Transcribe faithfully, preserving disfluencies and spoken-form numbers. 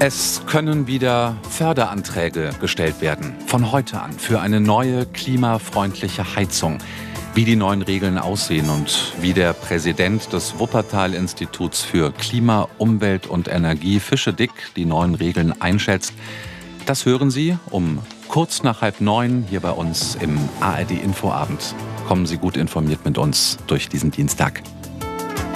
Es können wieder Förderanträge gestellt werden, von heute an, für eine neue klimafreundliche Heizung. Wie die neuen Regeln aussehen und wie der Präsident des Wuppertal-Instituts für Klima, Umwelt und Energie, Fischedick, die neuen Regeln einschätzt, das hören Sie um kurz nach halb neun hier bei uns im A R D-Infoabend. Kommen Sie gut informiert mit uns durch diesen Dienstag.